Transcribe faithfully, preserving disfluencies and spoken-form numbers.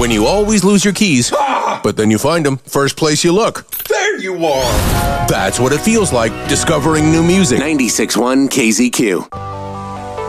When you always lose your keys, but then you find them first place you look. There you are! That's what it feels like discovering new music. ninety-six point one K Z Q.